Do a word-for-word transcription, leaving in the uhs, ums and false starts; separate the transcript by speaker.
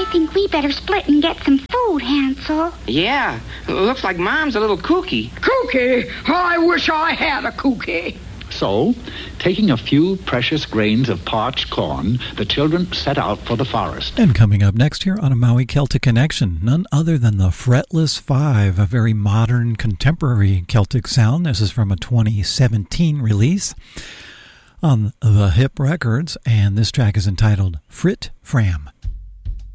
Speaker 1: I think we better split and get some food, Hansel.
Speaker 2: Yeah, looks like Mom's a little kooky.
Speaker 3: Kooky? I wish I had a kooky.
Speaker 4: So, taking a few precious grains of parched corn, the children set out for the forest.
Speaker 5: And coming up next here on a Maui Celtic Connection, none other than the Fretless Five, a very modern, contemporary Celtic sound. This is from a twenty seventeen release on the Hip Records, and this track is entitled Frit Fram.